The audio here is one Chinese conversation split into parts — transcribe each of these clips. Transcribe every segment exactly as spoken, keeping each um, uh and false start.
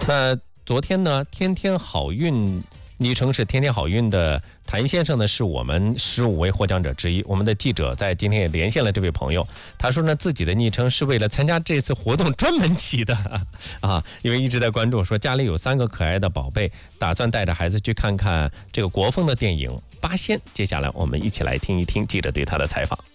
那昨天呢，天天好运昵称是天天好运的谭先生呢，是我们十五位获奖者之一。我们的记者在今天也连线了这位朋友，他说呢，自己的昵称是为了参加这次活动专门起的啊，因为一直在关注，说家里有三个可爱的宝贝，打算带着孩子去看看这个国风的电影《八仙》。接下来我们一起来听一听记者对他的采访。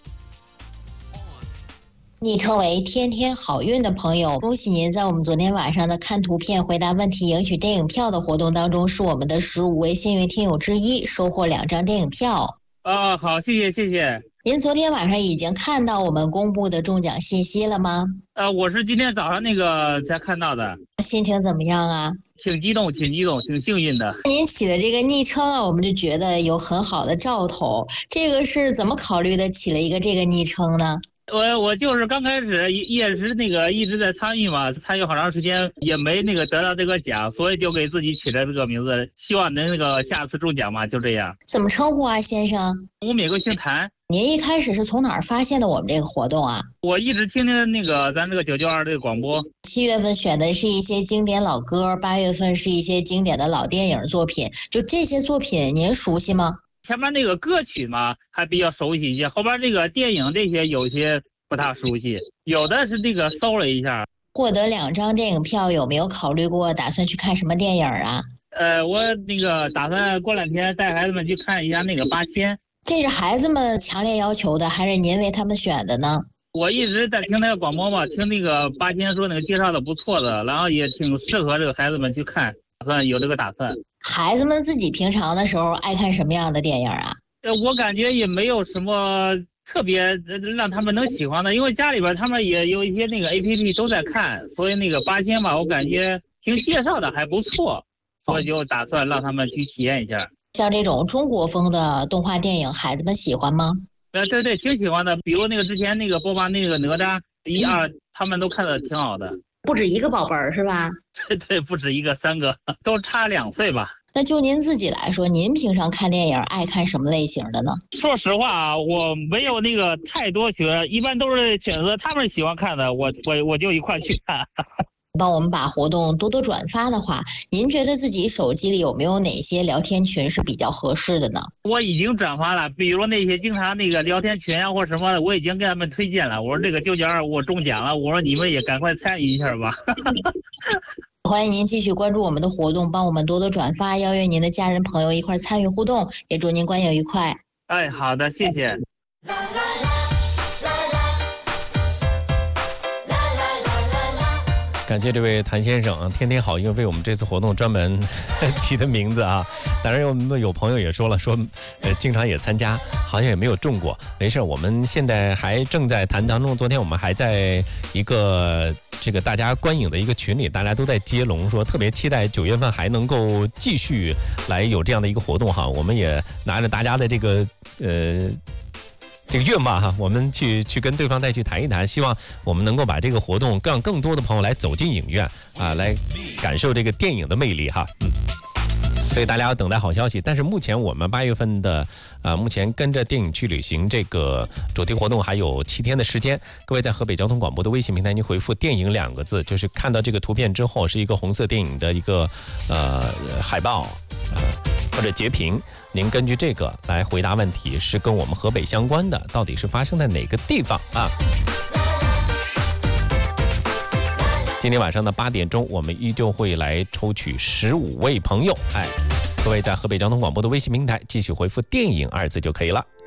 昵称为天天好运的朋友，恭喜您在我们昨天晚上的看图片回答问题赢取电影票的活动当中，是我们的十五位幸运听友之一，收获两张电影票。 哦，好，谢谢谢谢。 您昨天晚上已经看到我们公布的中奖信息了吗？ 呃，我是今天早上那个才看到的。 心情怎么样啊？ 挺激动，挺激动，挺幸运的。 您起的这个昵称啊，我们就觉得有很好的兆头。这个是怎么考虑的？起了一个这个昵称呢？ 我我就是刚开始也是那个一直在参与嘛，参与好长时间也没那个得到这个奖，所以就给自己起了这个名字，希望能那个下次中奖嘛，就这样。 怎么称呼啊，先生？ 我每个姓谭。 您一开始是从哪儿发现的我们这个活动啊？ 我一直听听那个咱这个九九二这个广播。 七月份选的是一些经典老歌，八月份是一些经典的老电影作品，就这些作品您熟悉吗？ 前面那个歌曲嘛还比较熟悉一些，后边这个电影这些有些不太熟悉，有的是那个搜了一下。 获得两张电影票，有没有考虑过打算去看什么电影啊？ 呃，我那个打算过两天带孩子们去看一下那个《八仙》。 这是孩子们强烈要求的，还是您为他们选的呢？ 我一直在听那个广播嘛，听那个《八仙》说那个介绍的不错的，然后也挺适合这个孩子们去看，打算有这个打算。 孩子们自己平常的时候爱看什么样的电影啊？ 呃，我感觉也没有什么特别让他们能喜欢的，因为家里边他们也有一些那个 A P P 都在看，所以那个八仙吧，我感觉听介绍的还不错，所以就打算让他们去体验一下。 像这种中国风的动画电影，孩子们喜欢吗？ 呃，对对，挺喜欢的。比如那个之前那个播放那个哪吒一二，他们都看的挺好的。 不止一个宝贝儿是吧？ 对对，不止一个，三个，都差两岁吧。 那就您自己来说，您平常看电影爱看什么类型的呢？ 说实话啊，我没有那个太多学，一般都是选择他们喜欢看的，我我我就一块去看。 帮我们把活动多多转发的话，您觉得自己手机里有没有哪些聊天群是比较合适的呢？ 我已经转发了，比如那些经常那个聊天群啊或什么的，我已经给他们推荐了。我说这个九九二我中奖了，我说你们也赶快参与一下吧。 欢迎您继续关注我们的活动，帮我们多多转发，邀约您的家人朋友一块参与互动，也祝您观影愉快。 哎，好的，谢谢。 感谢这位谭先生啊，天天好运为我们这次活动专门起的名字啊。当然我们有朋友也说了，说呃经常也参加，好像也没有中过。没事，我们现在还正在谈当中。昨天我们还在一个这个大家观影的一个群里，大家都在接龙，说特别期待九月份还能够继续来有这样的一个活动哈。我们也拿着大家的这个呃。这个愿望哈，我们去去跟对方再去谈一谈，希望我们能够把这个活动让更多的朋友来走进影院啊，来感受这个电影的魅力哈。嗯，所以大家要等待好消息。但是目前我们八月份的啊，目前跟着电影去旅行这个主题活动还有七天的时间。各位在河北交通广播的微信平台，您回复“电影”两个字，就是看到这个图片之后是一个红色电影的一个呃海报呃或者截屏。您根据这个来回答问题，是跟我们河北相关的，到底是发生在哪个地方啊？今天晚上的八点钟，我们依旧会来抽取十五位朋友。哎，各位在河北交通广播的微信平台继续回复“电影”二字就可以了。